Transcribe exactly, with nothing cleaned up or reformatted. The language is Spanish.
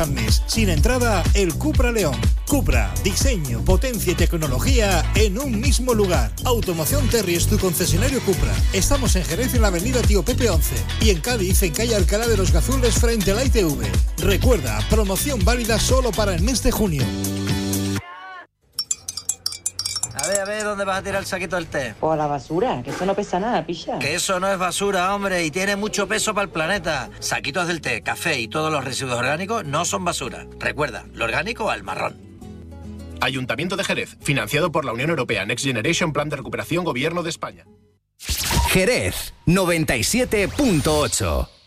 Sin entrada, el Cupra León. Cupra, diseño, potencia y tecnología en un mismo lugar. Automoción Terry es tu concesionario Cupra. Estamos en Jerez en la avenida Tío Pepe once y en Cádiz en calle Alcalá de los Gazules frente a la I T V. Recuerda, promoción válida solo para el mes de junio. A ver, a ver, ¿dónde vas a tirar el saquito del té? O a la basura, que eso no pesa nada, picha. Que eso no es basura, hombre, y tiene mucho peso para el planeta. Saquitos del té, café y todos los residuos orgánicos no son basura. Recuerda, lo orgánico al marrón. Ayuntamiento de Jerez, financiado por la Unión Europea, Next Generation, Plan de Recuperación, Gobierno de España. Jerez, noventa y siete punto ocho.